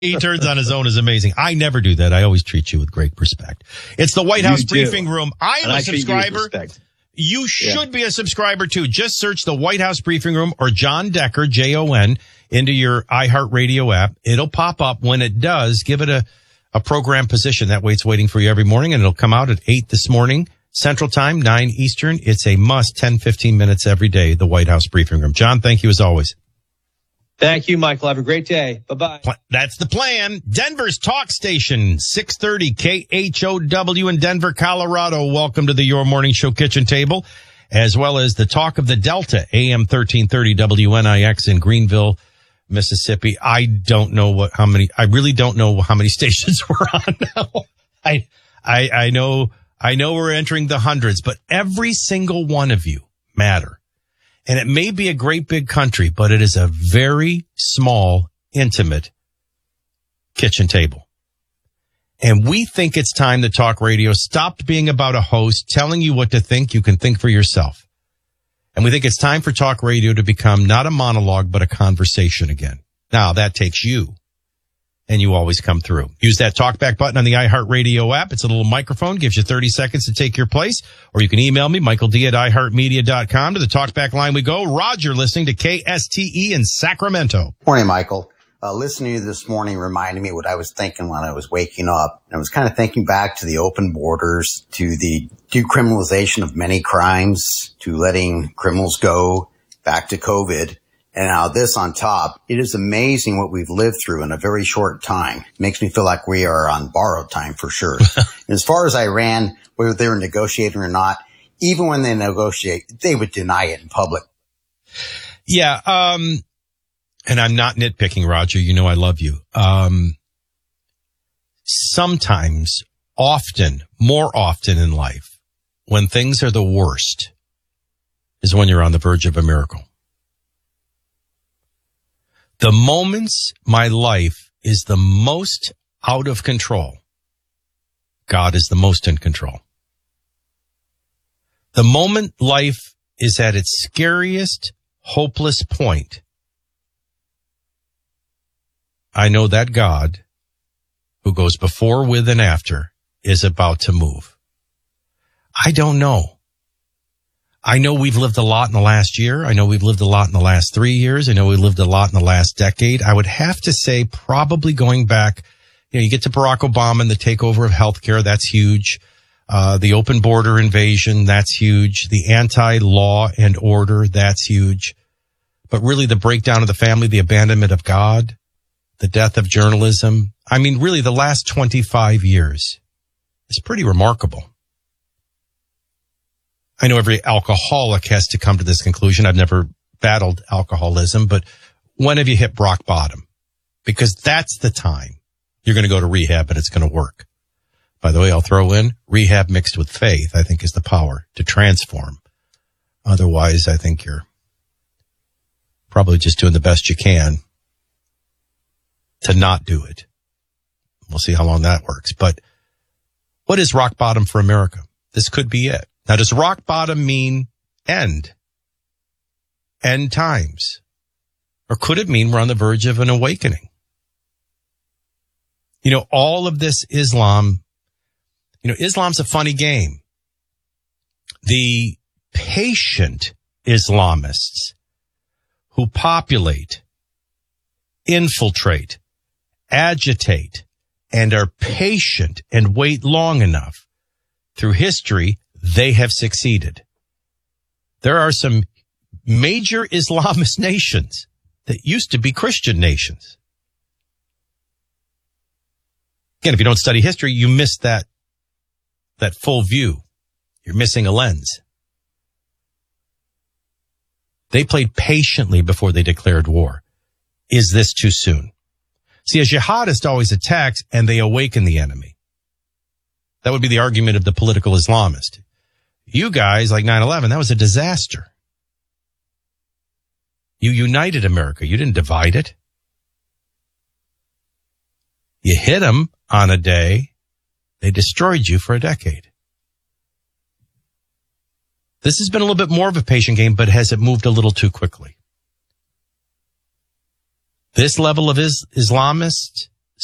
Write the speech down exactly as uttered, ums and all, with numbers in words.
he turns on his own is amazing. I never do that. I always treat you with great respect. It's the White House Briefing Room. I am and a I subscriber. You, you should yeah. be a subscriber too. Just search the White House Briefing Room or John Decker, J O N, into your iHeartRadio app. It'll pop up. When it does, give it a, a program position. That way it's waiting for you every morning, and it'll come out at eight this morning, Central Time, nine Eastern. It's a must, ten, fifteen minutes every day, the White House Briefing Room. John, thank you as always. Thank you, Michael. Have a great day. Bye-bye. That's the plan. Denver's talk station, six thirty K H O W in Denver, Colorado. Welcome to the Your Morning Show kitchen table, as well as the talk of the Delta, A M thirteen thirty W N I X in Greenville, Mississippi. I don't know what, how many, I really don't know how many stations we're on now. I, I, I know, I know we're entering the hundreds, but every single one of you matter. And it may be a great big country, but it is a very small, intimate kitchen table. And we think it's time that talk radio stopped being about a host telling you what to think. You can think for yourself. And we think it's time for talk radio to become not a monologue, but a conversation again. Now, that takes you. And you always come through. Use that talkback button on the iHeartRadio app. It's a little microphone, gives you thirty seconds to take your place. Or you can email me, Michael D at i heart media dot com. To the talkback line we go. Roger listening to K S T E in Sacramento. Morning, Michael. Uh, listening to you this morning reminded me what I was thinking when I was waking up. I was kind of thinking back to the open borders, to the decriminalization of many crimes, to letting criminals go, back to COVID. And now this on top. It is amazing what we've lived through in a very short time. It makes me feel like we are on borrowed time for sure. And as far as Iran, whether they were negotiating or not, even when they negotiate, they would deny it in public. Yeah. Um, and I'm not nitpicking, Roger. You know I love you. Um, sometimes, often, more often in life, when things are the worst, is when you're on the verge of a miracle. The moments my life is the most out of control, God is the most in control. The moment life is at its scariest, hopeless point, I know that God, who goes before, with, and after, is about to move. I don't know. I know we've lived a lot in the last year. I know we've lived a lot in the last three years. I know we lived a lot in the last decade. I would have to say probably going back, you know, you get to Barack Obama and the takeover of healthcare. That's huge. Uh, the open border invasion. That's huge. The anti-law and order. That's huge. But really the breakdown of the family, the abandonment of God, the death of journalism. I mean, really the last twenty-five years is pretty remarkable. I know every alcoholic has to come to this conclusion. I've never battled alcoholism, but when have you hit rock bottom? Because that's the time you're going to go to rehab and it's going to work. By the way, I'll throw in rehab mixed with faith, I think, is the power to transform. Otherwise, I think you're probably just doing the best you can to not do it. We'll see how long that works. But what is rock bottom for America? This could be it. Now, does rock bottom mean end? End times? Or could it mean we're on the verge of an awakening? You know, all of this Islam, you know, Islam's a funny game. The patient Islamists who populate, infiltrate, agitate, and are patient and wait long enough through history, they have succeeded. There are some major Islamist nations that used to be Christian nations. Again, if you don't study history, you miss that, that full view. You're missing a lens. They played patiently before they declared war. Is this too soon? See, a jihadist always attacks and they awaken the enemy. That would be the argument of the political Islamist. You guys, like nine eleven, that was a disaster. You united America. You didn't divide it. You hit them on a day. They destroyed you for a decade. This has been a little bit more of a patient game, but has it moved a little too quickly? This level of is- Islamist